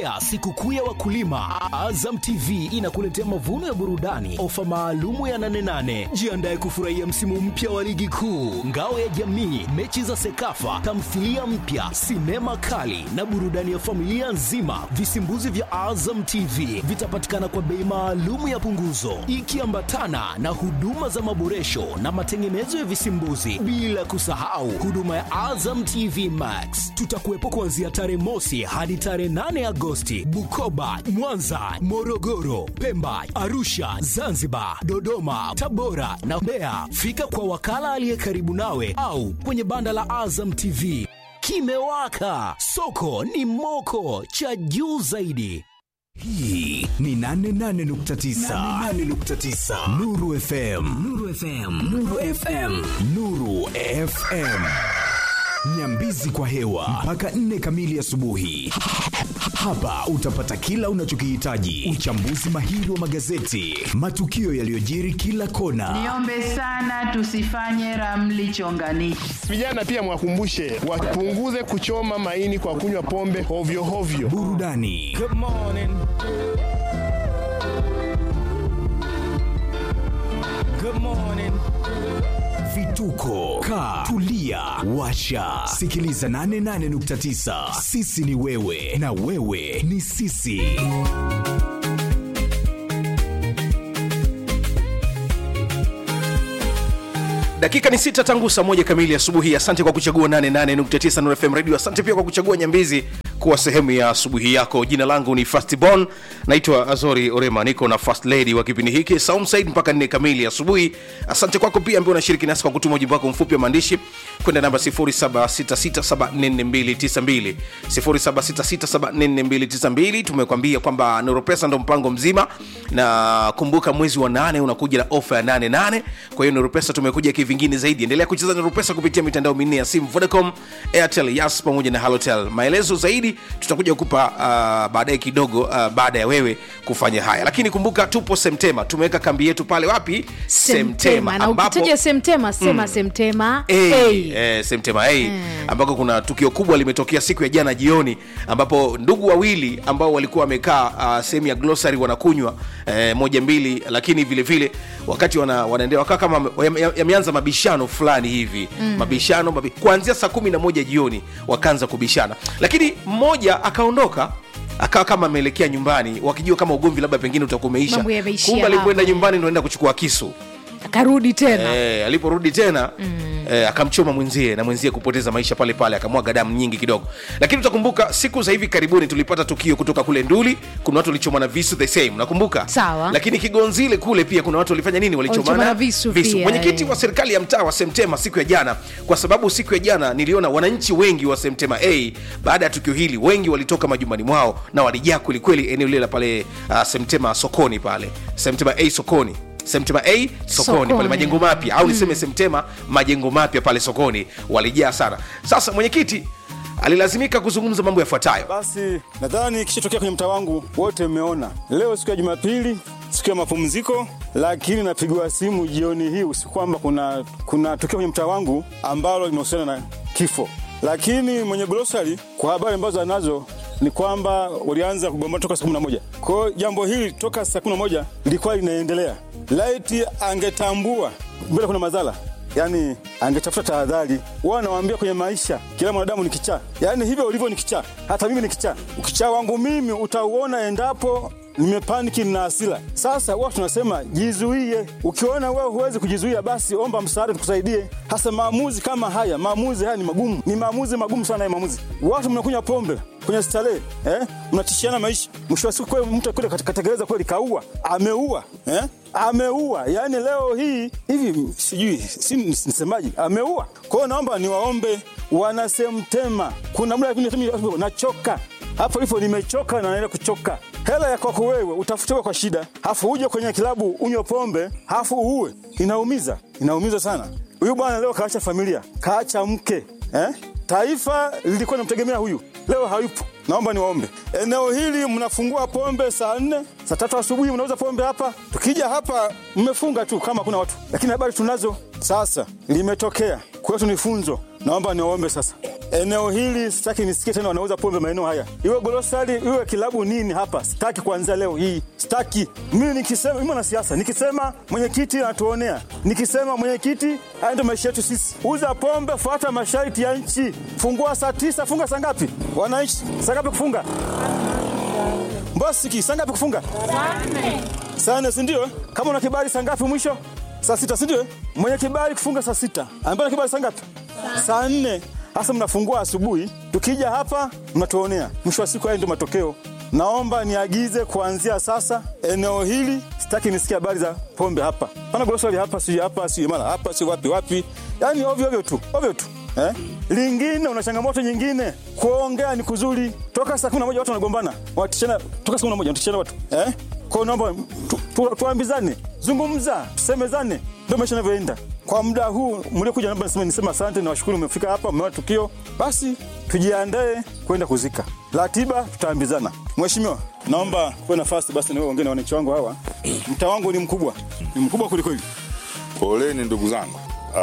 Sikukuu ya wakulima, Azam TV inakuletea mavuno ya burudani, ofa maalumu ya 88. Jiandae kufurahia msimu mpya wa ligi kuu, ngao ya jamii, mechi za Sekafa, tamthilia mpya, sinema kali na burudani ya familia nzima. Visimbuzi vya Azam TV vitapatikana kwa bei maalumu ya punguzo, ikiambatana na huduma za maboresho na matengenezo ya visimbuzi, bila kusahau huduma ya Azam TV Max. Tutakuwepo kuanzia tarehe mosi hadi tarehe 8 Agosti, Bukoba, Mwanza, Morogoro, Pemba, Arusha, Zanzibar, Dodoma, Tabora na Mbeya. Fika kwa wakala aliye karibu nawe au kwenye banda la Azam TV. Kimewaka, soko ni moko, cha juu zaidi. Hii ni 88.9 Nuru FM. Nuru FM. Nyambizi kwa hewa mpaka 4 kamili asubuhi. Hapa utapata kila unachokihitaji: uchambuzi mahiri wa magazeti, matukio yaliyojiri kila kona. Niombe sana tusifanye ramli chonganishi. Vijana pia mwakumbushe wapunguze kuchoma maini kwa kunywa pombe hovyo hovyo. Burudani. Good morning. Good morning. Vituko, kaa, tulia, washa. Sikiliza 88.9. Sisi ni wewe na wewe ni sisi. Dakika ni 6 tangu saa 1 kamili asubuhi. Asante kwa kuchagua 88.9 Nuru FM Radio. Asante pia kwa kuchagua Nyambizi kuwa sehemu ya asubuhi yako. Jina langu ni Fastborn, naitwa Azori Orema, niko na First Lady wa kipindi hiki Saum Said mpaka 4 kamili asubuhi. Asante kwako pia ambaye unashiriki nasi kwa kutuma ujumbe wako mfupi wa maandishi kwenda namba 0766744292 0766744292. Tumekwambia kwamba Nuru Pesa ndo mpango mzima, na kumbuka mwezi wa 8 unakuja na ofa ya 88. Kwa hiyo Nuru Pesa tumekuja kivingine zaidi. Endelea kucheza Nuru Pesa kupitia mitandao minne ya simu: Vodacom, Airtel, Yas pamoja na Halotel. Maelezo zaidi tutakuja kukupa baadaye kidogo, baada ya wewe kufanya haya. Lakini kumbuka tupo Semtema, tumeweka kambi yetu pale wapi? Semtema. Na ukitaja Semtema sema Semtema Semtema ambako kuna tukio kubwa limetokea siku ya jana jioni, ambapo ndugu wawili ambao walikuwa wamekaa sehemu ya Glossary wanakunywa moja mbili, lakini vile vile wakati wanaendelea wakaa kama yameanza mabishano fulani hivi. Mabishano kuanzia saa 11 jioni wakaanza kubishana, lakini mmoja akaondoka akawa kama ameelekea nyumbani, wakijua kama ugomvi labda pengine utakumeisha. Kumbe alipoenda nyumbani ndio aenda kuchukua kisu, akarudi tena. Aliporudi tena akamchoma mwenzie, na mwenzie kupoteza maisha pale pale, akamwaga damu nyingi kidogo. Lakini utakumbuka siku za hivi karibuni tulipata tukio kutoka kule Nduli, kuna watu walichoma na visu the same, nakumbuka. Sawa. Lakini Kigonzile kule pia kuna watu walifanya nini? Walichoma na visu. Mwenyekiti wa serikali ya mtaa wa Semtema siku ya jana, kwa sababu siku ya jana niliona wananchi wengi wa Semtema baada ya tukio hili wengi walitoka majumbani mwao na walijaa kweli kweli eneo lile pale Semtema sokoni pale. Semtema sokoni. Semtema sokoni pale majengo mapya, au niseme Semtema majengo mapya pale sokoni, walijaa sana. Sasa mwenyekiti alilazimika kuzungumza mambo yafuatayo. Basi nadhani kishitokea kwenye mtaa wangu wote mmeona. Leo siku ya Jumapili, siku ya mapumziko, lakini napigwa simu jioni hii usiku kwamba kuna tukio kwenye mtaa wangu ambalo linahusiana na kifo. Lakini mwenye Glossary kwa habari ambazo anazo ni kwamba walianza kugombana toka saa 11. Kwa hiyo jambo hili toka saa 11 lilikuwa linaendelea. Laiti angetambua mbele kuna madhara, yani angetafuta tahadhari. Wanawaambia kwenye maisha kila mwanadamu ni kichaa. Yani hivyo ulivyo ni kichaa, hata mimi ni kichaa. Ukichaa wangu mimi utauona endapo nimepaniki na hasira. Sasa watu tunasema jizuie. Ukiona wewe huwezi kujizuia, basi omba msaada tukusaidie. Hasa maamuzi kama haya, maamuzi haya ni magumu. Ni maamuzi magumu sana haya maamuzi. Watu mnakunywa pombe kwenye starehe, mnatishiana maisha. Mwisho wa siku kwa mtu kule katekeleza kweli kaua, ameua, ameua. Yani leo hii hivi sijui nisemaje, ameua. Kwa hiyo naomba niwaombe wana Semtema, kuna muda nachoka. Hapo hivyo nimechoka na naenda kuchoka. Hela ya kwako wewe utafutiwa kwa shida, hafu uje kwenye kilabu unywe pombe, hafu uue. Inaumiza sana. Huyu bwana leo kaacha familia, kaacha mke, Taifa lilikuwa linamtegemea huyu, leo hayupo. Naomba niwaombe, eneo hili mnafungua pombe saa 4, saa 3 asubuhi mnauza pombe hapa. Tukija hapa mmefunga tu kama kuna watu. Lakini habari tunazo. Sasa limetokea. Kwa hiyo ni funzo. Naomba niwaombe sasa. eneo hili sitaki nisikie tena wanauza pombe maeneo haya. Iwe grocery, iwe kilabu nini hapa. Sitaki kuanzia leo hii. Sitaki. Mimi nikisema, mimi na siasa, nikisema mwenyekiti anatuonea. Nikisema mwenyekiti aende maisha yetu sisi. Uza pombe, fuata masharti ya nchi. Fungua saa 9, funga saa ngapi? Wananchi, saa ngapi kufunga? Mbosiki, saa ngapi kufunga? Saa 4, si ndio? Kama una kibali saa ngapi mwisho? Saa 6, si ndio? Mwenye kibali kufunga saa 6. Ambaye kibali saa ngapi? Saa 4. Hasa mnafungua asubuhi, tukija hapa mnatuonea. Mwisho wa siku haya ndio matokeo. Naomba niagize kuanzia sasa eneo hili sitaki nisikie habari za pombe hapa. Pana grocery hapa, si mara hapa, si wapi. Yaani ovyo tu. Lingine una changamoto nyingine. Kuongea ni kuzuri. Toka saa 11 watu wanagombana. Watishana toka saa 11 watishana watu. Kwa naomba tuambizane, zungumza, tusemezane. Ndio maisha yanavyoenda. Kwa muda huu mliokuja naomba nisema asante na washukuru mmefika hapa, mmeona tukio. Basi tujiandae kwenda kuzika. Ratiba tutaambizana. Mheshimiwa, naomba kwa nafasi basi niwe ongea na wananchi wangu hawa. Mtaa wangu ni mkubwa. Ni mkubwa kuliko hivi. Poleni ndugu zangu.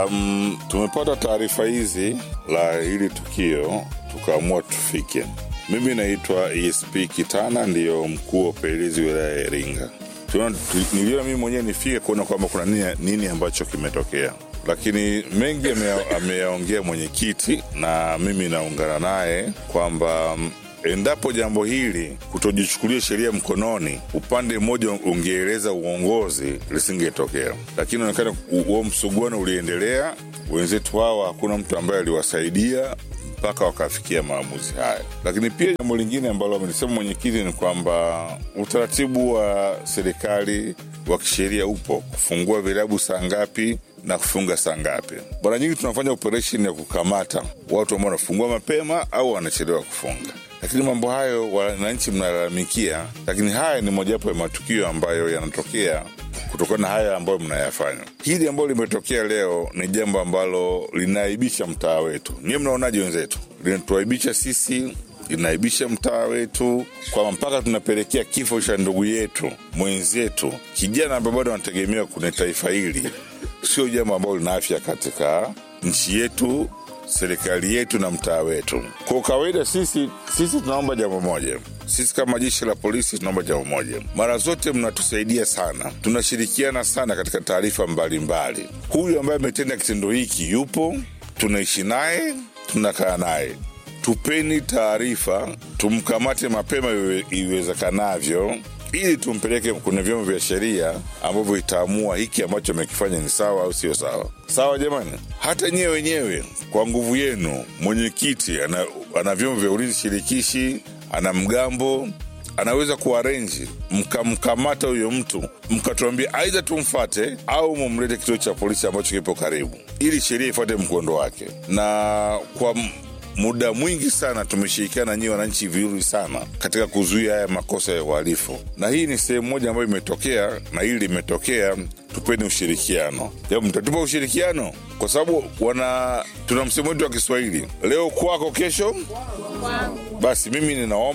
Tumepata taarifa hizi la hili tukio, tukaamua tufike. Mimi naitwa ESP Kitana, ndiyo mkuu wa upelelezi wilaya ya Iringa. Niliona mimi mwenyewe nifike kuona kwamba kuna nini ambacho kimetokea. Lakini mengi ameyaongea mwenyekiti na mimi naungana naye kwamba endapo jambo hili kutojichukulia sheria mkononi, upande mmoja ungeeleza uongozi, lisingetokea. Lakini inaonekana huo msuguano uliendelea. Wenzetu hawa hakuna mtu ambaye aliwasaidia mpaka wakafikia maamuzi haya. Lakini pia jambo lingine ambalo amenisema mwenyekiti ni kwamba utaratibu wa serikali wa kisheria upo kufungua vilabu saa ngapi na kufunga saa ngapi. Mara nyingi tunafanya operation ya kukamata watu ambao wanafungua mapema au wanachelewa kufunga. Lakini mambo hayo wananchi mnalalamikia, lakini haya ni mojawapo ya matukio ambayo yanatokea kutokana na haya ambayo mnayafanya. Hili ambalo limetokea leo ni jambo ambalo linaaibisha mtaa wetu. Nyie mnaonaje wenzetu? Linatuaibisha sisi, linaaibisha mtaa wetu, kwa mpaka tunapelekea kifo cha ndugu yetu, mwenzetu, kijana ambaye bado anategemewa kwenye taifa hili. Sio jambo ambalo lina afya katika nchi yetu, serikali yetu na mtaa wetu. Kwa kawaida sisi tunaomba jambo moja. Sisi kama jeshi la polisi tunaomba jambo moja. Mara zote mnatusaidia sana. Tunashirikiana sana katika taarifa mbalimbali. Huyu ambaye ametenda kitendo hiki yupo, tunaishi naye, tunakaa naye. Tupeni taarifa, tumkamate mapema iwezekanavyo, ili tumpeleke kwenye vyombo vya sheria ambavyo itaamua hiki ambacho amekifanya ni sawa au sio sawa. Sawa jamani? Hata nyewe wenyewe kwa nguvu yenu, mwenyekiti ana vyombo vya ulinzi shirikishi, ana mgambo, anaweza kuarrange mkamkamata huyo mtu, mkatuambia aidha tumfate au mumlete kituo cha polisi ambacho kipo karibu, ili sheria ifuate mkondo wake. Na kwa muda mwingi sana tumeshirikiana nyinyi wananchi vizuri sana katika kuzuia haya makosa ya uhalifu. Na hii ni sehemu moja ambayo imetokea, na hili limetokea. Tupeni ushirikiano. Japo mtatupa ushirikiano kwa sababu tuna msemo wetu wa Kiswahili, leo kwako kesho basi. Mimi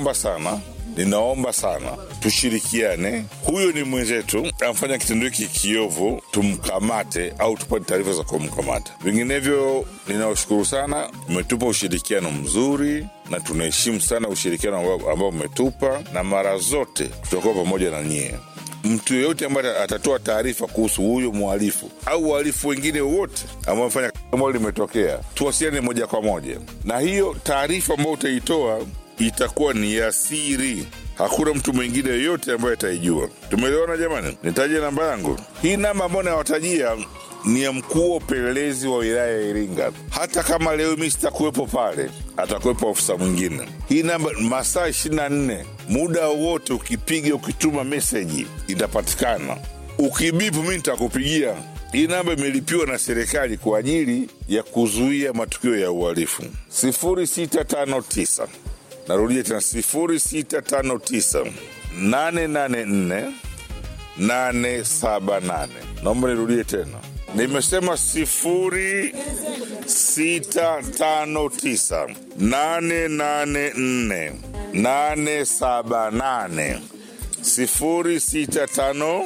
ninaomba sana tushirikiane. Huyo ni mwenzetu, amfanya kitendo hiki kiovu, tumkamate au tupate taarifa za kumkamata. Vinginevyo ninawashukuru sana, mmetupa ushirikiano mzuri na tunaheshimu sana ushirikiano ambao mmetupa, na mara zote tutakuwa pamoja na nyie. Mtu yeyote ambaye atatoa taarifa kuhusu huyo mhalifu au wahalifu wengine wote ambao wamefanya jambo limetokea, tuwasiliane moja kwa moja. Na hiyo taarifa ambayo utaitoa itakuwa ni ya siri. Hakuna mtu mwingine yoyote ambaye ataijua. Tumeelewana jamani? Nitaje namba yangu. Hii namba ambayo nawatajia ni ya mkuu wa upelelezi wa wilaya ya Iringa. Hata kama leo mimi sitakuwepo pale, atakuwepo ofisa mwingine. Hii namba masaa 24, muda wote ukipiga, ukituma message itapatikana. Ukibipu mimi nitakupigia. Hii namba imelipiwa na serikali kwa ajili ya kuzuia matukio ya uhalifu. 0659, narudia tena 0659 884 878. Naomba nirudie tena. Nimesema 0659 884 878. 0659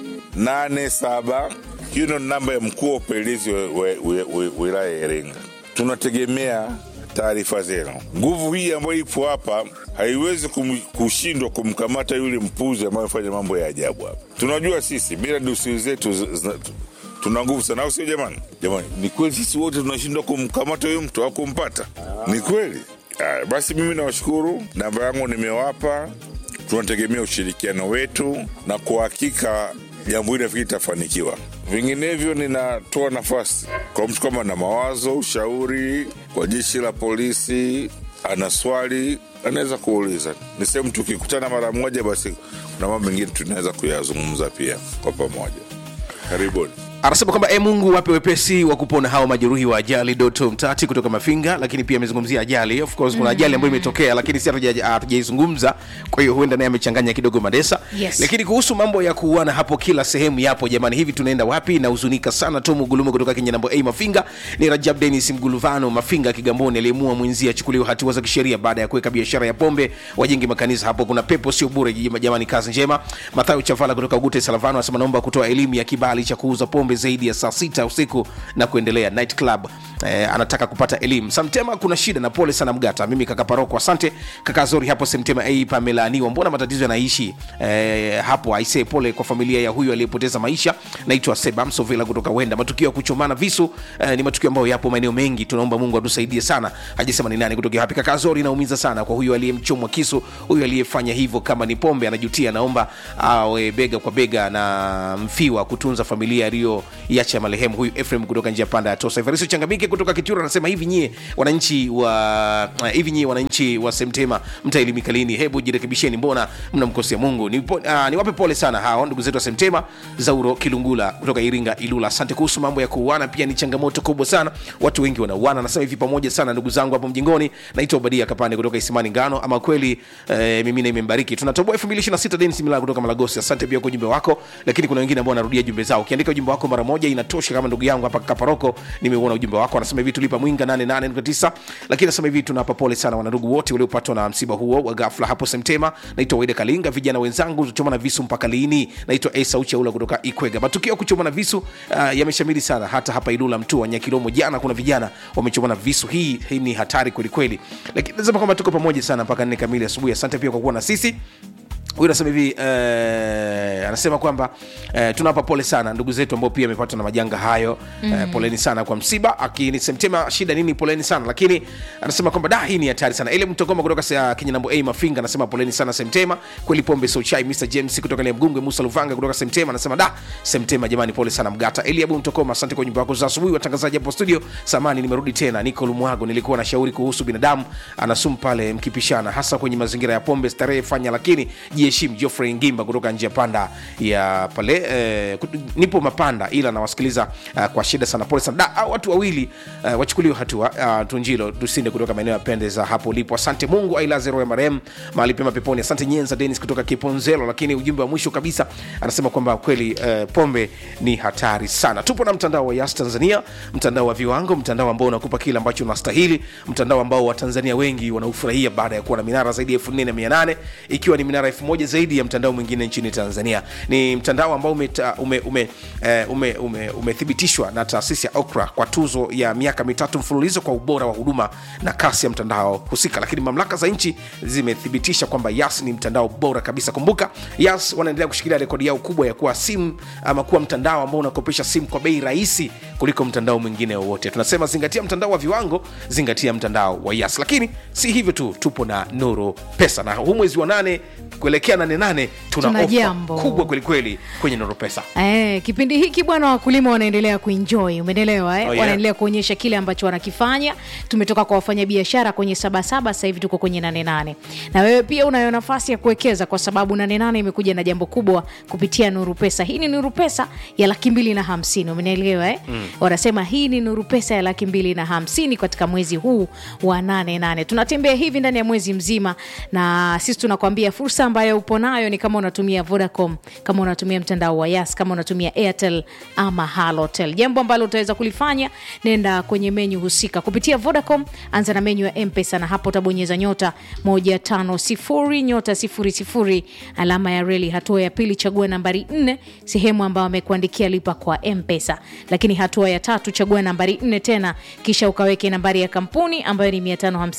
8887. Hiyo ndio namba ya mkuu wa upelelezi wa wilaya ya Iringa. tunategemea taarifa zenu. Nguvu hii ambayo ipo hapa haiwezi kushindwa kumkamata yule mpuzi ambaye anafanya mambo ya ajabu hapa. Tunajua sisi bila dosari zetu tuna nguvu sana, au sio jamani? Jamani, ni kweli sisi wote tunashindwa kumkamata huyo mtu au kumpata? Ni kweli? Basi mimi nawashukuru, namba yangu nimewapa. Tunategemea ushirikiano wetu na kwa hakika jambo hili nafikiri litafanikiwa. Vinginevyo ninatoa nafasi kwa mtu kama na mawazo, ushauri kwa jeshi la polisi, ana swali anaweza kuuliza. Ni sehemu tukikutana mara moja, basi kuna mambo mengine tunaweza kuyazungumza pia kwa pamoja. Karibuni. Anasema kwamba Mungu wape wepesi wa kupona hao majeruhi wa ajali. Doto Mtati kutoka Mafinga, lakini pia amezungumzia ajali. Of course kuna ajali ambayo imetokea, lakini si hatujaizungumza, kwa hiyo huenda naye amechanganya kidogo madesa. Yes. Lakini kuhusu mambo ya kuuana hapo kila sehemu yapo jamani, hivi tunaenda wapi? Na huzunika sana. Tomu Gulumo kutoka Kinyanambo Mafinga. Ni Rajab Dennis Mguluvano Mafinga Kigamboni, aliamua mwenzie achukuliwe hatua za kisheria baada ya kuweka biashara ya pombe. Wajenge makanisa hapo, kuna pepo sio bure jamani, kazi njema. Mathayo Chavala kutoka Ugute Salavano anasema naomba kutoa elimu ya kibali cha kuuza pombe zaidi ya saa 6 usiku na kuendelea, night club. Anataka kupata elimu. Samtema kuna shida na pole sana Mgata. Mimi kaka Paroko, asante kaka Zori hapo Samtema. Pamelaaniwa, mbona matatizo yanaishi hapo? Aisee, pole kwa familia ya huyu aliyepoteza maisha. Naitwa Seba Msovela kutoka Wenda. Matukio ya kuchomana visu ni matukio ambayo yapo maeneo mengi. Tunaomba Mungu atusaidie sana. Hajasema ni nani kutoka hapi. Kaka Zori, naumiza sana kwa huyu aliyemchomwa kisu, huyu aliyefanya hivyo. Kama ni pombe anajutia, naomba awe bega kwa bega na mfiwa kutunza familia aliyo ya marehemu huyu. Efrem kutoka njia panda ya Tosa. Ifariso Changamike kutoka Kitura anasema hivi nyie wananchi wa Semtema mtaelimika lini? Hebu jirekebisheni, mbona mnamkosea Mungu? Niwape pole sana hao ndugu zetu wa Semtema. Zauro Kilungula kutoka Iringa Ilula, asante. Kuhusu mambo ya kuuana pia ni changamoto kubwa sana, watu wengi wanauana. Anasema hivi pamoja sana ndugu zangu hapo mjingoni. Naitwa Obadia Kapande kutoka Isimani Ngano. Ama kweli mimi na imembariki. Tunatoboa 2026 Dennis Milano kutoka Malagosi, asante pia kwa ujumbe wako. Lakini kuna wengine ambao wanarudia jumbe zao. Ukiandika ujumbe wako mara moja inatosha. Kama ndugu yangu hapa Kaparoko, nimeona ujumbe wako. Anasema hivi tulipa Mwinga 88.9. Lakini anasema hivi tunapa pole sana wanandugu wote waliopatwa na msiba huo wa ghafla hapo Semtema. Naitwa Waida Kalinga. Vijana wenzangu tuchoma na visu mpaka lini? Naitwa Esa Uchaula kutoka Ikwega. Matukio kuchoma na visu yameshamiri sana hata hapa Ilula Mtua Nyakilomo. Jana kuna vijana wamechoma na visu. Hii ni hatari kweli kweli. Lakini nasema kama tuko pamoja sana mpaka 4 kamili asubuhi. Asante pia kwa kuwa na sisi. Huyu anasema hivi anasema kwamba tunawapa pole sana ndugu zetu ambao pia wamepatwa na majanga hayo. Poleni sana kwa msiba. Akini Semtema shida nini? Poleni sana. Lakini anasema kwamba hii ni hatari sana. Ile Mtogoma kutoka Kinyanambo Mafinga anasema poleni sana Semtema. Kweli pombe so chai. Mr James kutoka ile Mgungwe. Musa Luvanga kutoka Semtema anasema Semtema jamani pole sana Mgata. Eliabu Mtogoma, asante kwa nyumba yako za asubuhi. Watangazaji hapo studio, samani nimerudi tena. Niko Lumwago, nilikuwa na shauri kuhusu binadamu anasumu pale mkipishana hasa kwenye mazingira ya pombe starehe fanya, lakini heshimu. Geoffrey Ngimba kutoka njia panda ya pale nipo Mapanda ila nawasikiliza kwa shida sana. Pole sana watu wawili wachukuliwe hatua. Tunjilo Dusinde kutoka maeneo ya Pendeza hapo lipo. Asante. Mungu ailaze roho ya marehemu mahali pema peponi. Asante. Nyenza Dennis kutoka Kiponzelo. Lakini ujumbe wa mwisho kabisa anasema kwamba kweli pombe ni hatari sana. Tupo na mtandao wa Yas Tanzania, mtandao wa viwango, mtandao ambao unakupa kile ambacho unastahili, mtandao ambao Watanzania wengi wanaufurahia baada ya kuwa na minara zaidi ya 4800 ikiwa ni minara 1000 zaidi ya mtandao mwingine nchini Tanzania. Ni mtandao ambao umethibitishwa na taasisi ya Ookla kwa tuzo ya miaka 3 mfululizo kwa ubora wa huduma na kasi ya mtandao husika. Lakini mamlaka za nchi zimethibitisha kwamba Yas ni mtandao bora kabisa. Kumbuka Yas wanaendelea kushikilia rekodi yao kubwa ya kuwa kuwa mtandao ambao unakopesha simu kwa bei rahisi kuliko mtandao mwingine wowote. Tunasema zingatia mtandao wa viwango, zingatia mtandao wa Yas. Lakini si hivyo tu, tupo na Nuru Pesa na huu mwezi wa 8 kuelekea 8 tuna ofa kubwa kweli kweli kwenye Nuru Pesa. Kipindi hiki bwana, wakulima wanaendelea kuenjoy, umeelewa wanaendelea kuonyesha kile ambacho wanakifanya. Tumetoka kwa wafanyabiashara kwenye 77, sasa hivi tuko kwenye 88. Na wewe pia unayo nafasi ya kuwekeza kwa sababu 88 imekuja na jambo kubwa kupitia Nuru Pesa. Hii ni Nuru Pesa ya 250,000, umeelewa Wanasema hii ni Nuru Pesa ya 250,000 katika mwezi huu wa 88. Tunatembea hivi ndani ya mwezi mzima na sisi tunakwambia fursa ambayo ambayo upo nayo ni kama unatumia Vodacom, kama unatumia mtandao wa Yas, kama unatumia Airtel ama Halotel. Jambo ambalo utaweza kulifanya, nenda kwenye menu husika. Kupitia Vodacom, anza na menu ya M-Pesa na hapo utabonyeza *150 *00 alama ya reli. Hatua ya pili, chagua nambari 4, sehemu ambayo amekuandikia lipa kwa M-Pesa. Lakini hatua ya tatu, chagua nambari 4 tena, kisha ukaweke nambari ya kampuni ambayo ni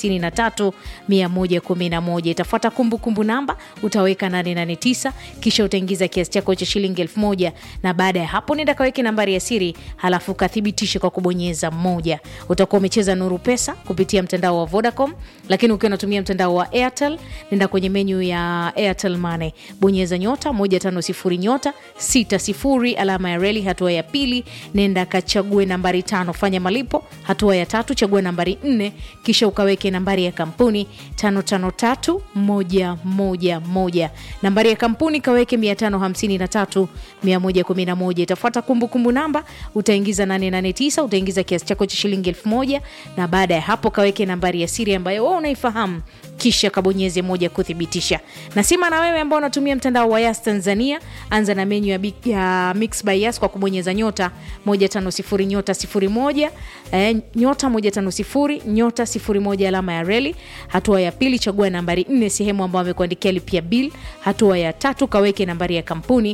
553111. Itafuata kumbukumbu namba, utaweka 889, kisha utaingiza kiasi chako cha shilingi 1000, na baada ya hapo nenda kaweke nambari ya siri, halafu kathibitishe kwa kubonyeza 1. Utakuwa umecheza Nuru Pesa kupitia mtandao wa Vodacom. Lakini ukiwa unatumia mtandao wa Airtel, nenda kwenye menu ya Airtel Money, bonyeza *150 *60 alama ya reli. Hatua ya pili, nenda kachague nambari 5, fanya malipo. Hatua ya tatu, chagua nambari 4, kisha ukaweke nambari ya kampuni 553111. Nambari ya kampuni kaweke 553111. Itafuata kumbukumbu namba, utaingiza 889, utaingiza kiasi chako cha shilingi 1000, na baada ya hapo kaweke nambari ya siri ambayo wewe unaifahamu, kisha kabonyeze 1 kuthibitisha. Na sima na wewe ambao unatumia mtandao wa Yas Tanzania, anza na menu ya Mix by Yas kwa kubonyeza *150 *150 alama ya reli. Hatua ya pili, chagua nambari 4, sehemu ambayo amekuandikia lipia bill. Hatua ya tatu, kaweke nambari ya kampuni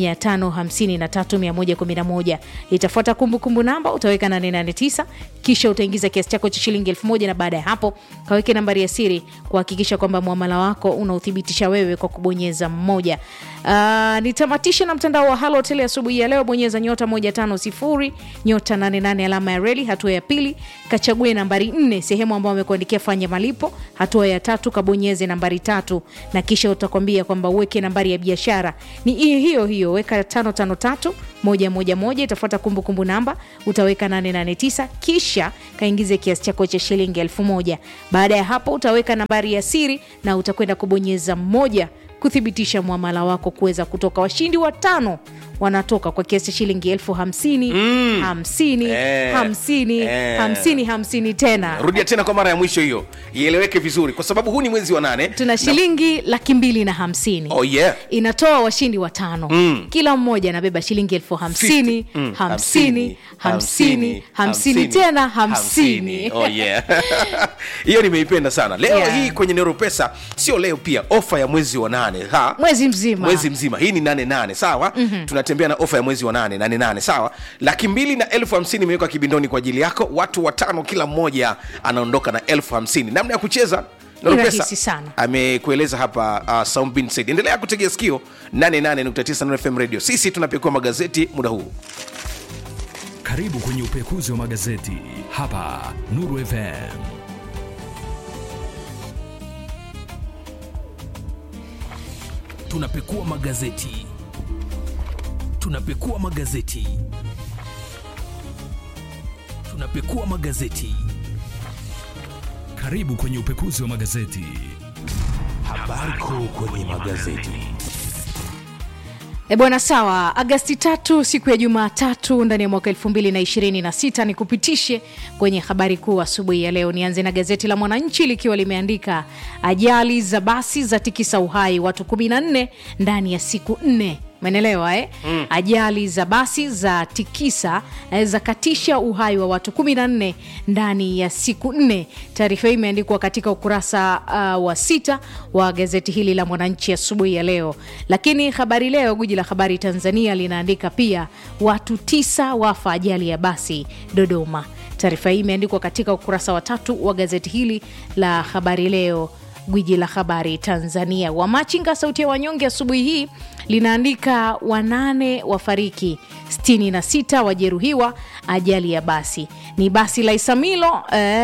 553111. Itafuata kumbukumbu namba, utaweka 889, kisha utaingiza kiasi chako cha shilingi 1000, na baada ya hapo kaweke nambari ya siri kuhakikisha kwamba muamala wako unauthibitisha wewe kwa kubonyeza 1. Nitamatisha na mtandao wa Halotel asubuhi ya leo. Bonyeza *150 *88 alama ya reli. Hatua ya pili, kachague nambari 4, sehemu ambayo amekuandikia fanya malipo. Hatua ya tatu, kabonyeze nambari 3, na kisha utakwambia kwamba uweke nambari ya biashara ni hiyo, weka 553111. Itafuata kumbukumbu namba, utaweka 889, kisha kaingize kiasi chako cha shilingi 1000. Baada ya hapo utaweka nambari ya siri na utakwenda kubonyeza 1 kuthibitisha muamala wako kuweza kutoka. Washindi 5 wanatoka kwa kiasi shilingi 50,000, 50 tena. Rudia tena kwa mara ya mwisho hiyo, ieleweke vizuri, kwa sababu huu ni mwezi wa 8. Tuna shilingi 250,000. Oh yeah. Inatoa washindi 5. Kila mmoja anabeba shilingi 50,000, 50 tena 50. Oh yeah. Hiyo nimeipenda sana. Leo hii kwenye Nero Pesa, sio leo pia, ofa ya mwezi wa 8. Mwezi mzima. Hii ni 88, sawa? Tunatembea na ofa ya mwezi wa 8, 88, sawa? 200,000 na 50,000 imewekwa kibindoni kwa ajili yako. Watu 5 kila mmoja anaondoka na 50,000. Namna ya kucheza Nero Pesa amekueleza hapa Saum bin Said. Endelea kutegea sikio 88.9 Nuru FM Radio. Sisi tunapekua magazeti muda huu. Karibu kwenye upekuzi wa magazeti hapa Nuru FM. Tunapekua magazeti. Tunapekua magazeti. Tunapekua magazeti. Karibu kwenye upekuzi wa magazeti. Habari kuu kwenye magazeti. Bwana, sawa. Agosti 3, siku ya Jumatatu ndani ya mwaka 2026, ni kupitishe kwenye habari kuu asubuhi ya leo. Nianze na gazeti la Mwananchi likiwa limeandika ajali za basi za tikisa uhai watu 14 ndani ya siku 4. Umeelewa Ajali za basi za tikisa za katisha uhai wa watu 14 ndani ya siku 4. Taarifa hii imeandikwa katika ukurasa wa 6 wa gazeti hili la Mwananchi asubuhi ya leo. Lakini Habari Leo, guji la habari Tanzania, linaandika pia watu 9 wafa ajali ya basi Dodoma. Taarifa hii imeandikwa katika ukurasa wa 3 wa gazeti hili la Habari Leo, gwiji la habari Tanzania. Wamachinga sauti ya wanyonge asubuhi hii linaandika 8 wafariki, 66 wajeruhiwa ajali ya basi. Ni basi la Isamilo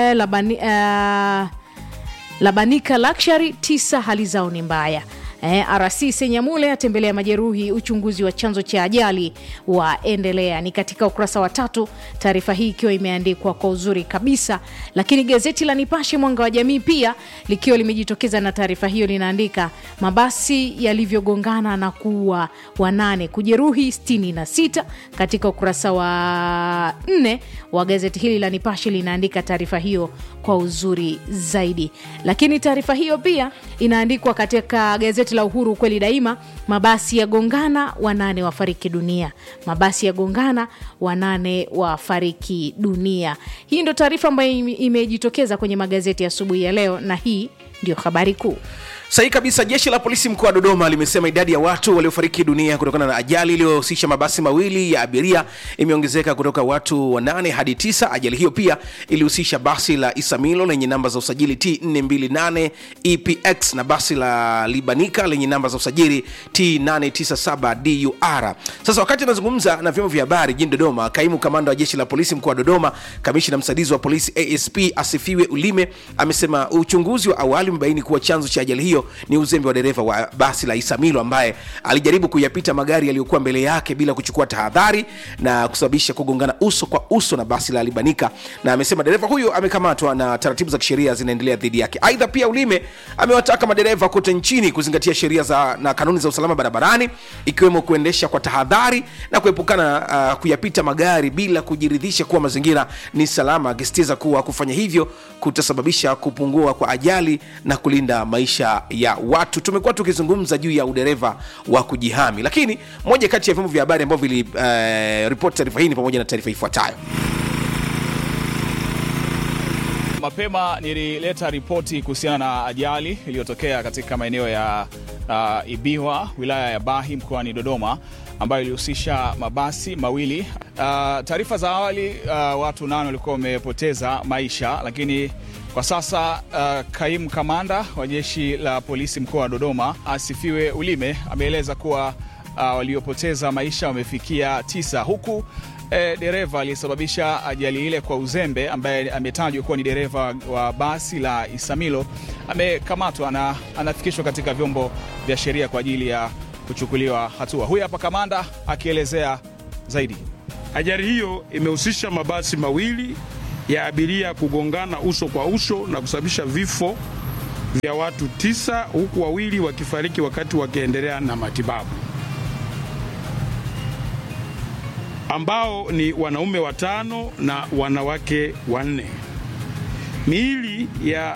Labanika Luxury, 9 hali zao ni mbaya. RC Senyamule atembelea majeruhi, uchunguzi wa chanzo cha ajali waendelea. Ni katika ukurasa wa 3, taarifa hii ikiwa imeandikwa kwa uzuri kabisa. Lakini gazeti la Nipashe Mwanga wa Jamii pia likiwa limejitokeza na taarifa hiyo, linaandika mabasi yalivyogongana na kuua 8 kujeruhi 66. Katika ukurasa wa 4 wa gazeti hili la Nipashe linaandika taarifa hiyo kwa uzuri zaidi. Lakini taarifa hiyo pia inaandikwa katika gazeti gazeti la Uhuru kweli daima, mabasi ya gongana 8 wafariki dunia. Mabasi ya gongana 8 wafariki dunia. Hii ndio taarifa ambayo imejitokeza kwenye magazeti ya asubuhi ya leo, na hii ndio habari kuu. Sahi kabisa. Jeshi la polisi mkoa wa Dodoma limesema idadi ya watu waliofariki dunia kutokana na ajali iliyohusisha mabasi mawili ya abiria imeongezeka kutoka watu 8 hadi 9. Ajali hiyo pia ilihusisha basi la Isamilo lenye namba za usajili T428 EPX na basi la Libanika lenye namba za usajili T897 DUR. Sasa wakati anazungumza na vyombo vya habari jijini Dodoma, kaimu kamanda wa jeshi la polisi mkoa wa Dodoma, kamishna msaidizi wa polisi ASP Asifiwe Ulime, amesema uchunguzi wa awali umebaini kuwa chanzo cha ajali hiyo ni uzembe wa dereva wa basi la Isamilo ambaye alijaribu kuyapita magari yaliyokuwa mbele yake bila kuchukua tahadhari na kusababisha kugongana uso kwa uso na basi la Libanika, na amesema dereva huyo amekamatwa na taratibu za kisheria zinaendelea dhidi yake. Aidha pia Ulime amewataka madereva kote nchini kuzingatia sheria na kanuni za usalama barabarani, ikiwemo kuendesha kwa tahadhari na kuepukana kuyapita magari bila kujiridhisha kuwa mazingira ni salama, akisitiza kuwa kufanya hivyo kutasababisha kupungua kwa ajali na kulinda maisha ya watu. Tumekuwa tukizungumza juu ya udereva wa kujihami, lakini moja kati ya vyombo vya habari ambavyo report taarifa hii ni pamoja na taarifa ifuatayo. Mapema nilileta ripoti kuhusiana na ajali iliyotokea katika maeneo ya Ibiwa, wilaya ya Bahi, mkoani Dodoma, ambayo ilihusisha mabasi mawili. Taarifa za awali watu 8 walikuwa wamepoteza maisha, lakini kwa sasa kaimu kamanda wa jeshi la polisi mkoa wa Dodoma Asifiwe Ulime ameeleza kuwa waliopoteza maisha wamefikia 9, huku dereva aliyesababisha ajali ile kwa uzembe ambaye ametajwa kuwa ni dereva wa basi la Isamilo amekamatwa na anafikishwa katika vyombo vya sheria kwa ajili ya kuchukuliwa hatua. Huyu hapa kamanda akielezea zaidi. Ajali hiyo imehusisha mabasi mawili ya abiria kugongana uso kwa uso na kusababisha vifo vya watu 9, huku 2 wakifariki wakati wakiendelea na matibabu, ambao ni wanaume 5 na wanawake 4. Miili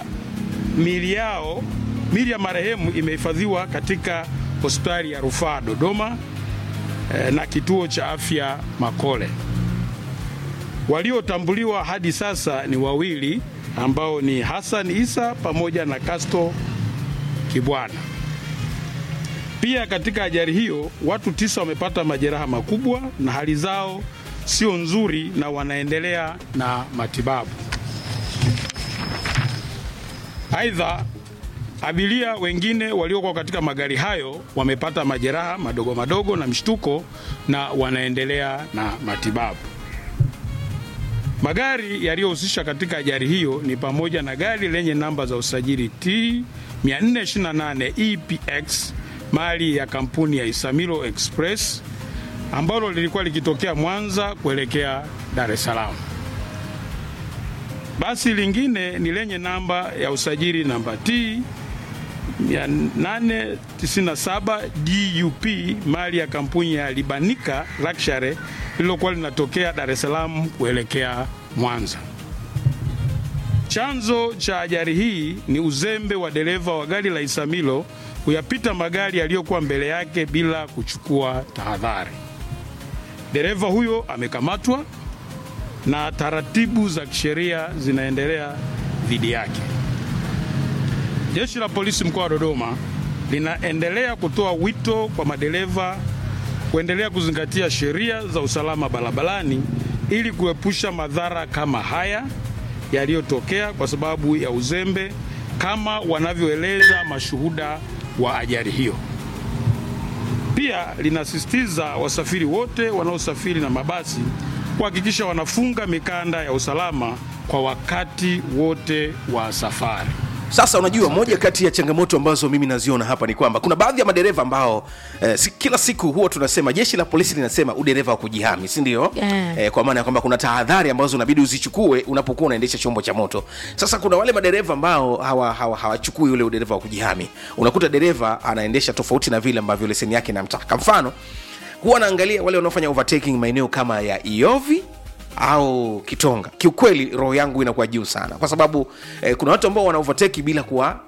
ya marehemu imehifadhiwa katika hospitali ya Rufaa Dodoma na kituo cha afya Makole. Waliotambuliwa hadi sasa ni 2 ambao ni Hassan Isa pamoja na Kasto Kibwana. Pia katika ajali hiyo watu 9 wamepata majeraha makubwa na hali zao sio nzuri na wanaendelea na matibabu. Aidha, abiria wengine waliokuwa katika magari hayo wamepata majeraha madogo madogo na mshtuko na wanaendelea na matibabu. Magari yaliyohusisha katika ajali hiyo ni pamoja na gari lenye namba za usajili T428 EPX mali ya kampuni ya Isamilo Express ambalo lilikuwa likitokea Mwanza kuelekea Dar es Salaam. Basi lingine ni lenye namba ya usajili namba T897 DUP mali ya kampuni ya Libanika Luxury lililokuwa linatokea Dar es Salaam kuelekea Mwanza. Chanzo cha ajali hii ni uzembe wa dereva wa gari la Isamilo kuyapita magari yaliyokuwa mbele yake bila kuchukua tahadhari. Dereva huyo amekamatwa na taratibu za kisheria zinaendelea dhidi yake. Jeshi la polisi mkoa wa Dodoma linaendelea kutoa wito kwa madereva kuendelea kuzingatia sheria za usalama barabarani ili kuepusha madhara kama haya yaliyotokea kwa sababu ya uzembe, kama wanavyoeleza mashuhuda wa ajali hiyo. Pia linasisitiza wasafiri wote wanaosafiri na mabasi kuhakikisha wanafunga mikanda ya usalama kwa wakati wote wa safari. Sasa unajua, moja kati ya changamoto ambazo mimi naziona hapa ni kwamba kuna baadhi ya madereva ambao kila siku huwa tunasema, jeshi la polisi linasema udereva wa kujihami, si ndio? Kwa maana ya kwamba kuna tahadhari ambazo unabidi uzichukue unapokuwa unaendesha chombo cha moto. Sasa kuna wale madereva ambao hawachukui ule udereva wa kujihami. Unakuta dereva anaendesha tofauti na vile ambavyo leseni yake inamtaka. Mfano, huwa naangalia wale wanaofanya overtaking maeneo kama ya Iovi au Kitonga. Kiukweli roho yangu inakuwa juu sana, kwa sababu kuna watu ambao wana overtake bila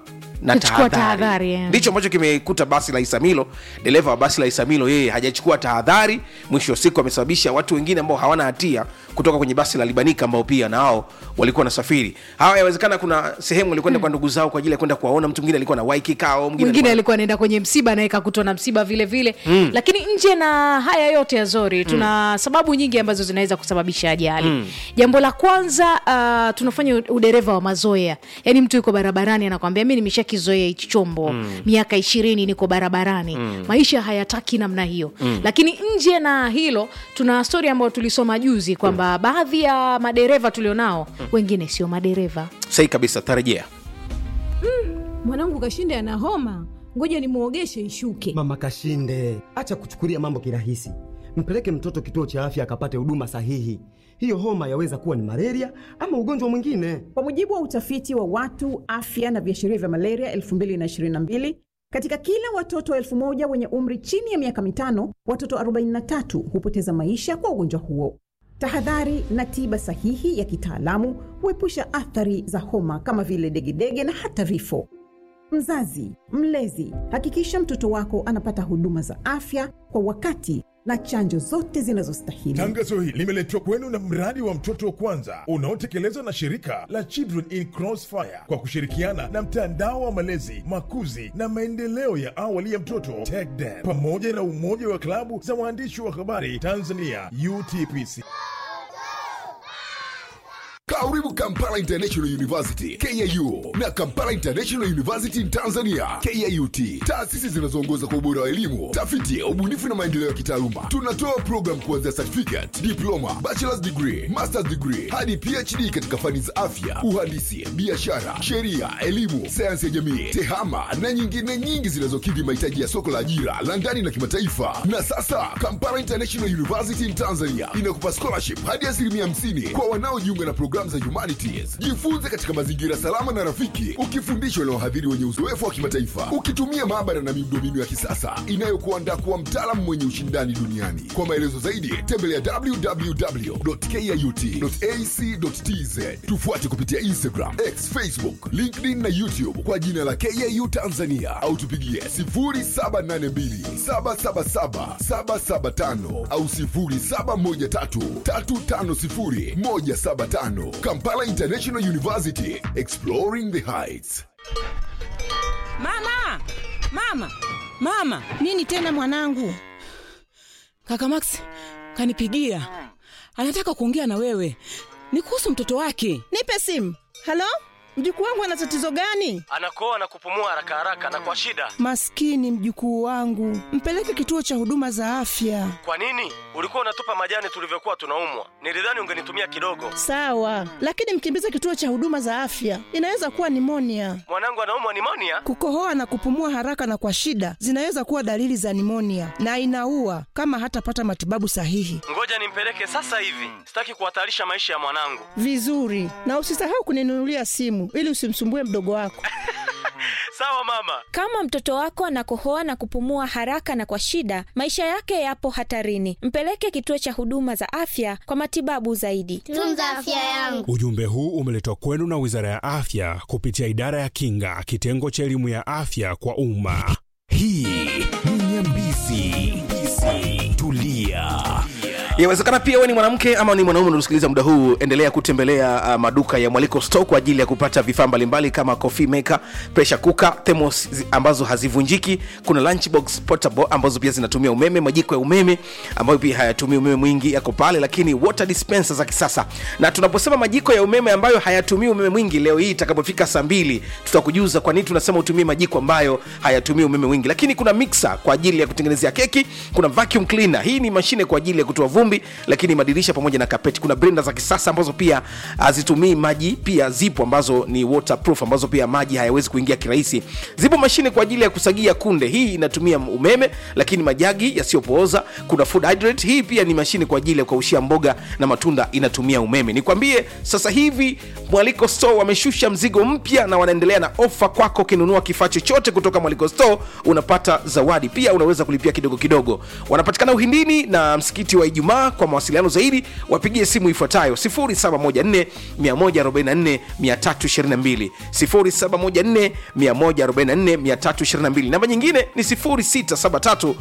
na Kuchukua tahadhari. tahadhari, Ndicho ambacho kimekuta basi la Isamilo. Dereva wa basi la Isamilo yeye hajachukua tahadhari, mwisho wa siku amesababisha watu wengine ambao hawana hatia kutoka kwenye basi la Libanika ambao pia nao walikuwa nasafiri. Hawa yawezekana kuna sehemu walikwenda kwa ndugu zao kwa ajili ya kwenda kuwaona, mtu mwingine alikuwa na waiki kao, mwingine alikuwa anaenda kwenye msiba na ikakutwa na msiba vile vile. Lakini nje na haya yote ya Zori, tuna sababu nyingi ambazo zinaweza kusababisha ajali. Jambo la kwanza, tunafanya udereva wa mazoea. Yaani mtu yuko barabarani anakuambia mimi nimeshakizoea hichi chombo miaka 20 niko barabarani. Maisha hayataki namna hiyo. Lakini nje na hilo, tuna story ambayo tulisoma juzi kwamba baadhi ya madereva tulionao wengine sio madereva. Sahi kabisa, tarejea. Mwanangu Kashinde ana homa, ngoja nimuogeshe ishuke. Mama Kashinde, acha kuchukulia mambo kirahisi. Mpeleke mtoto kituo cha afya akapate huduma sahihi. Hiyo homa yaweza kuwa ni malaria ama ugonjwa mwingine. Kwa mujibu wa utafiti wa watu, afya na viashiria vya malaria 2022, katika kila watoto 1000 wenye umri chini ya miaka 5, watoto 43 hupoteza maisha kwa ugonjwa huo. Tahadhari na tiba sahihi ya kitaalamu huepusha athari za homa kama vile degedege na hata vifo. Mzazi, mlezi, hakikisha mtoto wako anapata huduma za afya kwa wakati na chanjo zote zinazostahili. Tangazo hili limeletwa kwenu na mradi wa mtoto wa kwanza unaotekelezwa na shirika la Children in Crossfire kwa kushirikiana na mtandao wa malezi, makuzi na maendeleo ya awali ya mtoto TECDEN pamoja na umoja wa klabu za waandishi wa habari Tanzania UTPC. Karibu Kampala International University KIU na Kampala International University in Tanzania KIUT, taasisi zinazoongoza kwa ubora wa elimu, tafiti, ubunifu na maendeleo ya kitaaluma. Tunatoa program kuanzia certificate, diploma, bachelor's degree, master's degree hadi PhD katika fani za afya, uhandisi, biashara, sheria, elimu, sayansi ya jamii, tehama na nyingine nyingi zinazokidhi mahitaji ya soko la ajira la ndani na kimataifa. Na sasa Kampala International University in Tanzania inakupa scholarship hadi 50% kwa wanaojiunga na programu za humanities. Jifunze katika mazingira salama na rafiki, ukifundishwa na wahadhiri wenye uzoefu wa kimataifa, ukitumia maabara na miundombinu ya kisasa inayokuandaa kuwa mtaalamu mwenye ushindani duniani. Kwa maelezo zaidi, tembelea www.kiut.ac.tz. Tufuate kupitia Instagram, X, Facebook, LinkedIn na YouTube kwa jina la KIU Tanzania, au tupigie 0782777775 au 0713350175. Kampala International University, exploring the heights. Mama, nini tena mwanangu? Kaka Max kanipigia, anataka kuongea na wewe, ni kuhusu mtoto wake. Nipe simu. Halo? Mjukuu wangu ana tatizo gani? Anakoa na kupumua haraka na kwa shida. Maskini mjukuu wangu, mpeleke kituo cha huduma za afya. Kwa nini? Ulikuwa unatupa majani tulivyokuwa tunaumwa. Nilidhani ungenitumia kidogo. Sawa, lakini mkimbize kituo cha huduma za afya. Inaweza kuwa nimonia. Mwanangu anaumwa nimonia? Kukohoa na kupumua haraka na kwa shida zinaweza kuwa dalili za nimonia na inaua kama hatapata matibabu sahihi. Ngoja nimpeleke sasa hivi. Sitaki kuhatarisha maisha ya mwanangu. Vizuri. Na usisahau kuninunulia simu ili usimsumbue mdogo wako. Sawa mama. Kama mtoto wako anakohoa na kupumua haraka na kwa shida, maisha yake yapo hatarini. Mpeleke kituo cha huduma za afya kwa matibabu zaidi. Tunza afya yangu. Ujumbe huu umeletwa kwenu na Wizara ya Afya kupitia Idara ya Kinga, kitengo cha elimu ya afya kwa umma. Hii ni Nyambizi. Tulia. Yawezekana pia wewe ni mwanamke ama ni mwanaume unasikiliza muda huu, endelea kutembelea maduka ya Mwaliko Store kwa ajili ya kupata vifaa mbalimbali kama coffee maker, pressure cooker, thermos ambazo hazivunjiki, kuna lunchbox portable ambazo pia zinatumia umeme, majiko ya umeme ambayo pia hayatumii umeme mwingi yako pale, lakini water dispenser za kisasa. Na tunaposema majiko ya umeme ambayo hayatumii umeme mwingi, leo hii itakapofika saa 2 tutakujuza kwa nini tunasema utumie majiko ambayo hayatumii umeme mwingi. Lakini kuna mixer kwa ajili ya kutengenezea keki, kuna vacuum cleaner, hii ni mashine kwa ajili ya kutoa vumbi, lakini madirisha pamoja na kapeti. Kuna blender za kisasa ambazo pia hazitumii maji, pia zipo ambazo ni waterproof ambazo pia maji hayawezi kuingia kirahisi. Zipo mashine kwa ajili ya kusagia kunde, hii inatumia umeme, lakini majagi yasiyopooza. Kuna food hydrate, hii pia ni mashine kwa ajili ya kukaushia mboga na matunda, inatumia umeme. Nikwambie sasa hivi Mwaliko Store wameshusha mzigo mpya na wanaendelea na ofa kwako. Kinunua kifaa chochote kutoka Mwaliko Store unapata zawadi, pia unaweza kulipia kidogo kidogo. Wanapatikana Uhindini na msikiti wa Ijumaa Ijumaa. Kwa mawasiliano zaidi wapigie simu ifuatayo 0714 144 322, 0714 144 322. Namba nyingine ni 0673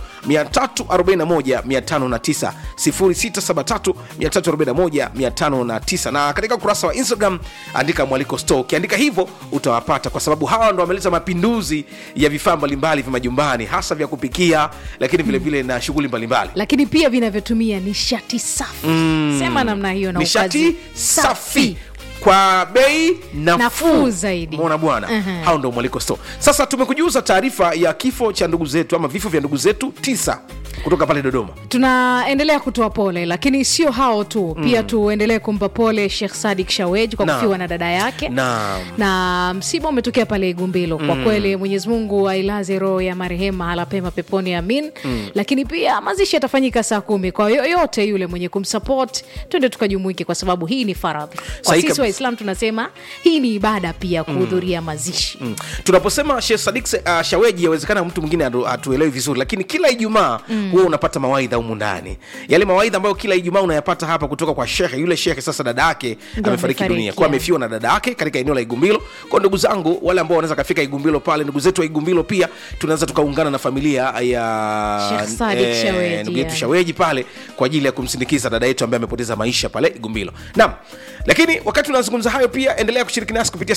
341 509, 0673 341 509. Na katika ukurasa wa Instagram andika Mwaliko Store. Ukiandika hivyo utawapata, kwa sababu hawa ndo wameleta mapinduzi ya vifaa mbalimbali vya majumbani, hasa vya kupikia, lakini vile vile na shughuli mbalimbali, lakini pia vinavyotumia nishati safi. Sema namna hiyo, na nishati safi kwa bei nafuu zaidi. Muona bwana, hao ndio Mwaliko Store. Sasa tumekujuza taarifa ya kifo cha ndugu zetu, ama vifo vya ndugu zetu 9 kutoka pale Dodoma. Tunaendelea kutoa pole, lakini sio hao tu, pia tuendelee kumpa pole Sheikh Sadik Shawej kwa kufiwa na dada yake. Na msiba umetokea pale Igumbilo. Kwa kweli Mwenyezi Mungu ailaze roho ya marehemu hala pema peponi, amin. Lakini pia mazishi yatafanyika saa 10. Kwa yoyote yule mwenye kumsupport, twende tukajumuike, kwa sababu hii ni faradhi. Kwa sisi Waislamu tunasema hii ni ibada pia kuhudhuria mazishi. Tunaposema Sheikh Sadik Shawej, yawezekana mtu mwingine atuelewi vizuri, lakini kila Ijumaa huwa unapata mawaidha humu ndani. Yale mawaidha ambayo kila Ijumaa unayapata hapa kutoka kwa Sheikh. Yule Sheikh sasa dada yake amefariki dunia, kwa amefiwa na dada yake katika eneo la Igumbilo. Kwa ndugu zangu wale ambao wanaweza kafika Igumbilo pale, ndugu zetu wa Igumbilo, pia tunaweza tukaungana na familia ya Sheikh Sadik Shawej, ndugu yetu Shawej pale kwa ajili ya kumsindikiza dada yetu ambaye amepoteza maisha pale Igumbilo. Naam. Lakini wakati tunazungumza hayo, pia endelea kushiriki nasi kupitia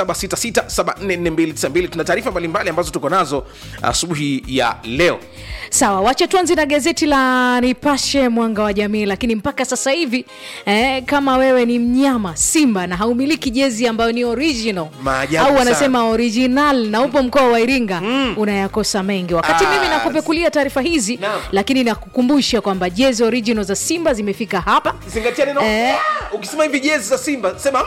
0766744292. Tuna taarifa mbalimbali ambazo tuko nazo asubuhi ya leo. Sawa, wacha tuanze na gazeti la Nipashe Mwanga wa Jamii. Lakini mpaka sasa hivi kama wewe ni mnyama Simba na haumiliki jezi ambayo ni original au wanasema original na upo mkoa wa Iringa, unayakosa mengi. Wakati mimi nakupekulia taarifa hizi, lakini nakukumbusha kwamba jezi original za Simba zimefika hapa. Zingatia neno ukisema hivi jezi za Simba sema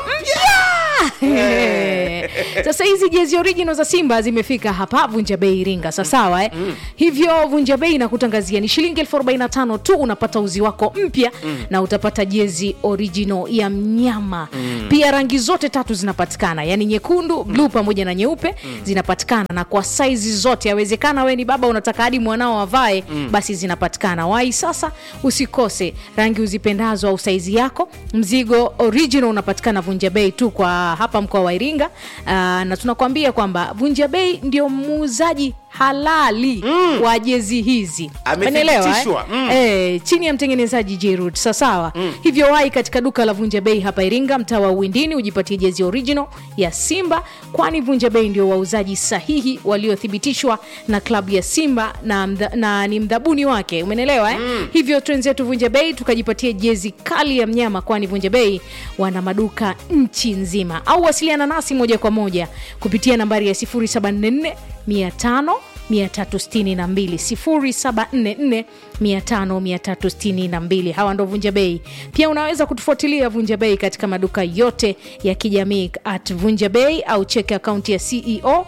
Sasa hizi jezi original za Simba zimefika hapa Vunja Bei Iringa. Sawa hivyo Vunja Bei inakutangazia ni shilingi 45 tu unapata uzi wako mpya na utapata jezi original ya mnyama. Pia rangi zote 3 zinapatikana, yani nyekundu, blue pamoja na nyeupe zinapatikana, na kwa size zote. Yawezekana wewe ni baba unataka hadi mwanao avae, basi zinapatikana. Wai sasa usikose rangi uzipendazo au size yako. Mzigo original unapatikana Vunja Bei tu kwa hapa mkoa wa Iringa. Na tunakwambia kwamba Vunja Bei ndio muuzaji halali wa jezi hizi. Umeelewa? Chini ya mtengenezaji Jerud. Sawa. Hivyo wai katika duka la Vunja Bei hapa Iringa, mtaa wa Uwindini, ujipatie jezi original ya Simba, kwani Vunja Bei ndio wauzaji sahihi waliothibitishwa na klabu ya Simba na ni mdhabuni wake. Umeelewa? Hivyo twenzetu Vunja Bei tukajipatie jezi kali ya mnyama, kwani Vunja Bei wana maduka nchi nzima. Au wasiliana nasi moja kwa moja kupitia nambari ya 0744 500 362 0744 Hawa ndo Vunja Bei. Pia unaweza kutufuatilia Vunja Bei katika maduka yote ya kijamii @Vunja Bei, au check account ya CEO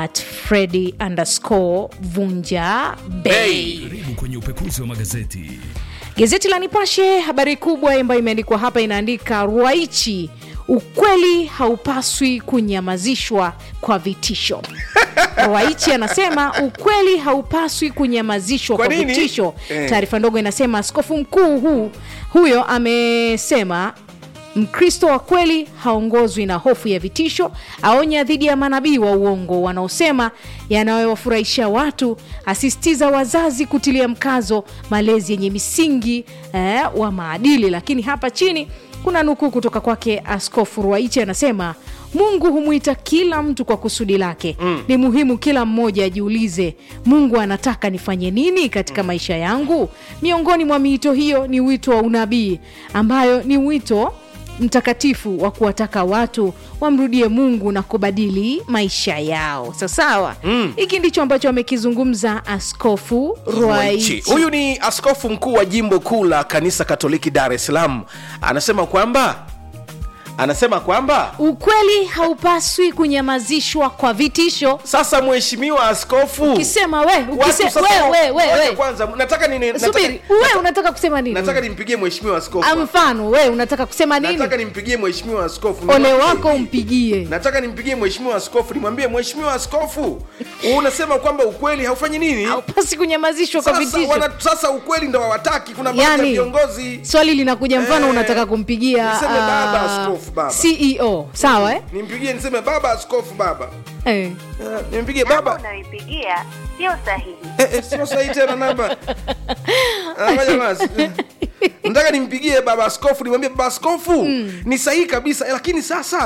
@Freddy_Vunja Bei. Karibu kwenye upekuzi wa magazeti. Gazeti la Nipashe, habari kubwa ambayo imeandikwa hapa inaandika Ruwaichi, ukweli haupaswi kunyamazishwa kwa vitisho. Ruwaichi anasema ukweli haupaswi kunyamazishwa kwa vitisho. Taarifa ndogo inasema askofu mkuu huyo amesema Mkristo wa kweli haongozwi na hofu ya vitisho. Aonya dhidi ya manabii wa uongo wanaosema yanayowafurahisha watu. Asisitiza wazazi kutilia mkazo malezi yenye misingi wa maadili. Lakini hapa chini kuna nukuu kutoka kwake Askofu Ruwaichi, anasema Mungu humuita kila mtu kwa kusudi lake. Ni muhimu kila mmoja ajiulize, Mungu anataka nifanye nini katika maisha yangu? Miongoni mwa miito hiyo ni wito wa unabii, ambayo ni wito mtakatifu wa kuwataka watu wamrudie Mungu na kubadili maisha yao. Sawa. Hiki ndicho ambacho amekizungumza Askofu Ruwaichi. Huyu ni askofu mkuu wa jimbo kuu la Kanisa Katoliki Dar es Salaam. Anasema kwamba anasema kwamba ukweli haupaswi kunyamazishwa kwa vitisho. Sasa mheshimiwa askofu, ukisema we kwanza nataka nini? Subiri, wewe unataka kusema nini? Nataka nimpigie mheshimiwa askofu. Mfano wewe unataka kusema nini? Nataka nimpigie mheshimiwa askofu. Ole wako umpigie. Nataka nimpigie mheshimiwa askofu nimwambie mheshimiwa askofu, unasema kwamba ukweli haufanyi nini? Haupaswi kunyamazishwa kwa vitisho. Sasa ukweli ndo hawataki. Kuna baadhi ya viongozi. Swali linakuja mfano unataka kumpigia niseme baba askofu baba. CEO, sawa Nimpigie niseme baba askofu baba. Nimpigie baba. Unaipigia sio sahihi. Sio sahihi tena namba. Ngoja basi. Nataka nimpigie baba askofu nimwambie baba askofu ni sahihi kabisa, lakini sasa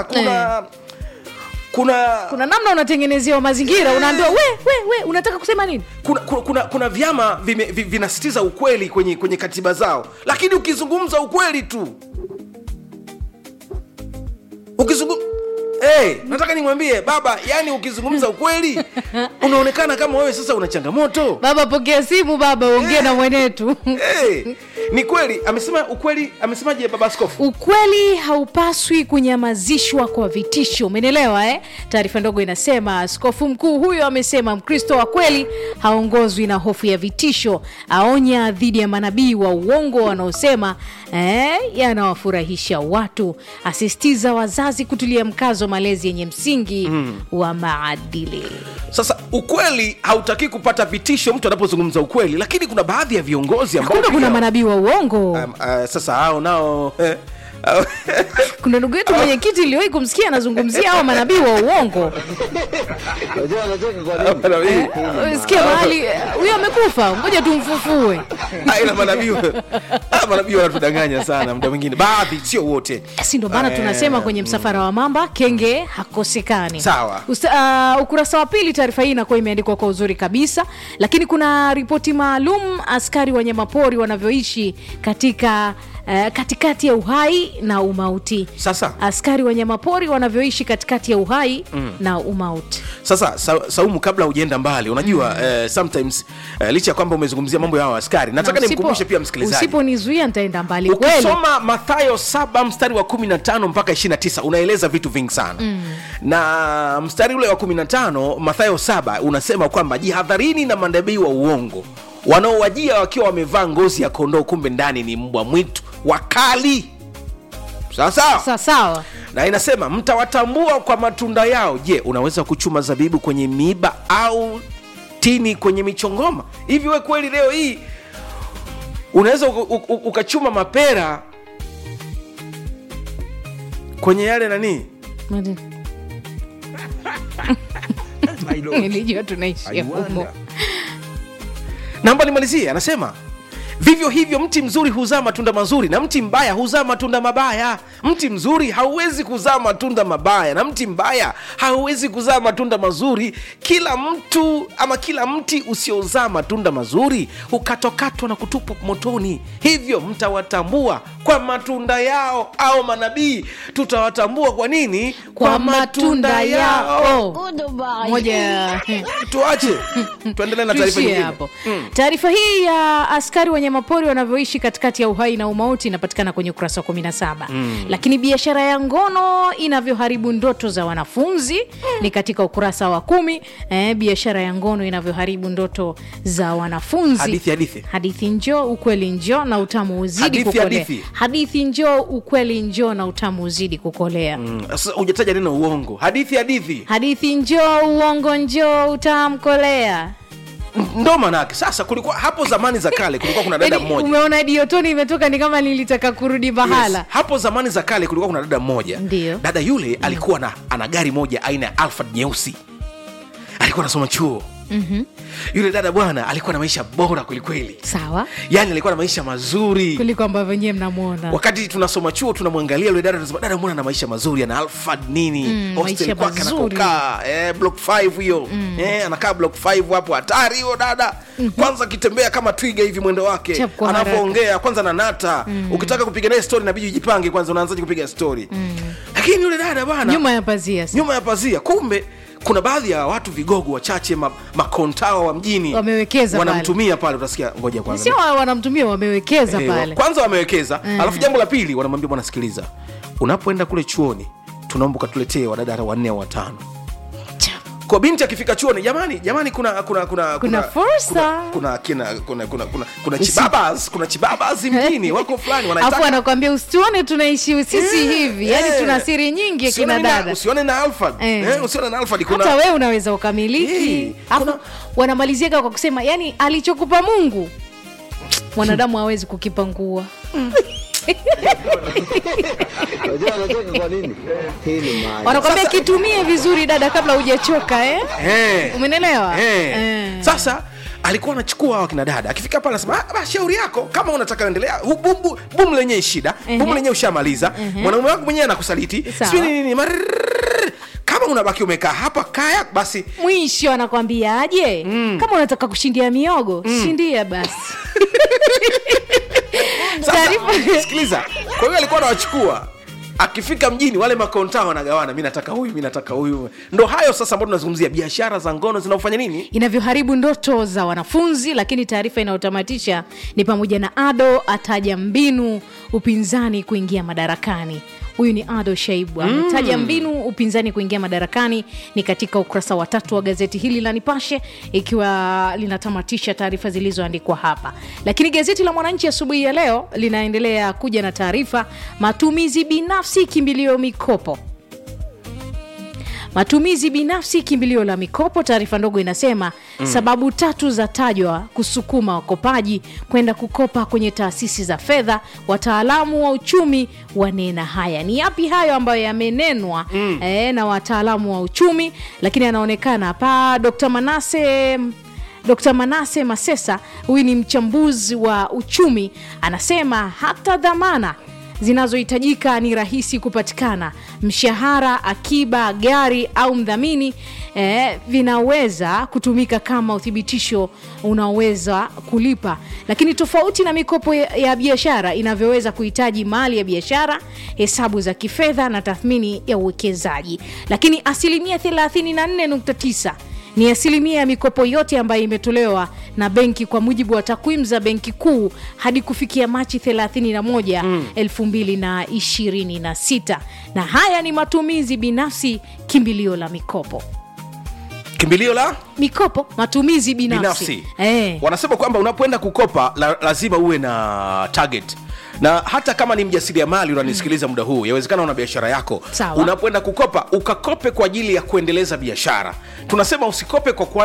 kuna namna unatengenezewa mazingira, unaambiwa we unataka kusema nini? Kuna vyama vinasitiza ukweli kwenye katiba zao, lakini ukizungumza ukweli tu nataka nimwambie baba, yani ukizungumza ukweli unaonekana kama wewe sasa una changamoto. Baba pokea simu baba, ongea na mwenetu. Ni kweli amesema ukweli. Amesemaje baba askofu? Ukweli haupaswi kunyamazishwa kwa vitisho. Umeelewa Taarifa ndogo inasema askofu mkuu huyo amesema Mkristo wa kweli haongozwi na hofu ya vitisho. Aonya dhidi ya manabii wa uongo wanaosema yanawafurahisha watu. Asisitiza wazazi kutulia mkazo malezi yenye msingi wa maadili. Sasa ukweli hautaki kupata vitisho mtu anapozungumza ukweli, lakini kuna baadhi ya viongozi ambao kuna manabii wa uongo. Sasa hao nao kuna ndugu yetu mwenyekiti niliwahi kumsikia anazungumzia hao manabii wa uongo. Sikia mahali huyo amekufa, ngoja tumfufue. Ila manabii wanatudanganya sana muda mwingine, baadhi sio wote. Si ndo maana tunasema kwenye msafara wa mamba kenge hakosekani. Sawa. Ukurasa wa pili taarifa hii inakuwa imeandikwa kwa uzuri kabisa, lakini kuna ripoti maalum askari wanyamapori wanavyoishi katikati ya uhai na umauti. Sasa askari wanyamapori wanavyoishi katikati ya uhai na umauti. Sasa Saumu, kabla hujaenda mbali, unajua sometimes licha kwamba umezungumzia mambo ya hao askari, nataka nimkumbushe pia msikilizaji. Usiponizuia nitaenda mbali kweli. Ukisoma Mathayo 7 mstari wa 15 mpaka 29 unaeleza vitu vingi sana. Na mstari ule wa 15 Mathayo 7 unasema kwamba jihadharini na manabii wa uongo wanaowajia wakiwa wamevaa ngozi ya kondoo, kumbe ndani ni mbwa mwitu wakali. Sawa. Na inasema mtawatambua kwa matunda yao. Je, unaweza kuchuma zabibu kwenye miiba au tini kwenye michongoma? Hivi wewe kweli leo hii unaweza ukachuma mapera kwenye yale nani? Nilijua tunaishi huko. Naomba nimalizie, anasema vivyo hivyo mti mzuri huzaa matunda mazuri na mti mbaya huzaa matunda mabaya. Mti mzuri hauwezi kuzaa matunda mabaya na mti mbaya hauwezi kuzaa matunda mazuri. Kila mti usiozaa matunda mazuri hukatokatwa na kutupwa motoni. Hivyo mtawatambua kwa matunda yao. Au manabii tutawatambua kwa nini? Kwa matunda yao. Moja tuache tuendelee na taarifa nyingine. Taarifa hii ya askari wanyamapori wanavyoishi katikati ya uhai na umauti inapatikana kwenye ukurasa wa 17. Lakini biashara ya ngono inavyoharibu ndoto za wanafunzi ni katika ukurasa wa 10. Biashara ya ngono inavyoharibu ndoto za wanafunzi. Hadithi njoo ukweli njoo na utamu uzidi kukolea. Hadithi njoo ukweli njoo na utamu uzidi kukolea. Sasa hujataja neno uongo. Hadithi njoo uongo njoo utamu kolea. Ndo manake sasa kulikuwa hapo zamani za kale kulikuwa kuna dada mmoja. Umeona diotoni imetoka ni kama nilitaka kurudi bahala. Yes. Hapo zamani za kale kulikuwa kuna dada mmoja. Ndiyo. Dada yule alikuwa ana gari moja aina ya Alphard nyeusi. Alikuwa anasoma chuo. Yule dada bwana alikuwa na maisha bora kweli. Sawa. Yaani alikuwa na maisha mazuri kuliko ambavyo wenyewe mnamuona. Wakati tunasoma chuo tunamwangalia yule dada tunasema dada mbona ana maisha mazuri, ana Alphard nini, hostel kwake anakokaa block 5 hiyo. Anakaa block 5 hapo, hatari hiyo dada. Kwanza akitembea kama twiga hivi mwendo wake, anapoongea kwanza na nata. Ukitaka kupiga naye story inabidi ujipange kwanza unaanzaje kupiga story. Lakini yule dada bwana nyuma ya pazia kumbe kuna baadhi ya watu vigogo wachache makontawa wa mjini wamewekeza wanamtumia pale, utasikia ngoja kwanza. Sio wanamtumia, wamewekeza pale. Kwanza wamewekeza, alafu jambo la pili wanamwambia bwana sikiliza, unapoenda kule chuoni tunaomba katuletee wadada 4 au 5. Kwa binti akifika chuoni, jamani kuna fursa. Kuna chibabas mjini wako fulani wanaitaka. Afu anakuambia usione tunaishi sisi hivi. Yaani tuna siri nyingi kina dada. Usione na alfa. Usione na alfa kuna. Hata wewe unaweza ukamiliki. Afu wanamalizia kwa kusema yani alichokupa Mungu mwanadamu hawezi kukipangua. Wanakwambia kitumie vizuri dada kabla hujachoka Umeelewa? Sasa alikuwa anachukua wakina dada, akifika pale anasema shauri yako kama unataka endelea, bumu lenyewe shida, bumu lenyewe ushamaliza, mwanamume wako mwenyewe anakusaliti, sio nini kama unabaki umekaa hapa kaya basi. Mwisho anakwambia aje, kama unataka kushindia miogo shindia basi. Sasa sikiliza, kwa hiyo alikuwa anawachukua, akifika mjini wale makonta wanagawana, mimi nataka huyu. Ndo hayo sasa ambapo tunazungumzia biashara za ngono zinafanya nini, inavyoharibu ndoto za wanafunzi. Lakini taarifa inayotamatisha ni pamoja na Ado ataja mbinu upinzani kuingia madarakani. Huyu ni Ado Shaibu ametaja mbinu upinzani kuingia madarakani, ni katika ukurasa wa 3 wa gazeti hili la Nipashe, ikiwa linatamatisha taarifa zilizoandikwa hapa. Lakini gazeti la Mwananchi asubuhi ya leo linaendelea kuja na taarifa, matumizi binafsi kimbilio mikopo. Matumizi binafsi kimbilio la mikopo. Taarifa ndogo inasema sababu 3 za tajwa kusukuma wakopaji kwenda kukopa kwenye taasisi za fedha. Wataalamu wa uchumi wanena haya. Ni yapi hayo ambayo yamenenwa na wataalamu wa uchumi? Lakini anaonekana hapa Dr. Manase Masesa, huyu ni mchambuzi wa uchumi, anasema hata dhamana zinazohitajika ni rahisi kupatikana. Mshahara, akiba, gari au mdhamini vinaweza kutumika kama uthibitisho unaoweza kulipa. Lakini tofauti na mikopo ya biashara inavyoweza kuhitaji mali ya biashara, hesabu za kifedha na tathmini ya uwekezaji. Lakini 34.9 ni asilimia ya mikopo yote ambayo imetolewa na benki kwa mujibu wa takwimu za Benki Kuu hadi kufikia Machi 31, 2026. Na haya ni matumizi binafsi kimbilio la mikopo. Kimbilio la mikopo, matumizi binafsi. Wanasema kwamba unapoenda kukopa lazima uwe na target. Na hata kama ni mjasiriamali unanisikiliza muda huu, yawezekana una biashara yako. Unapoenda kukopa, ukakope kwa ajili ya kuendeleza biashara. Tunasema usikope kwa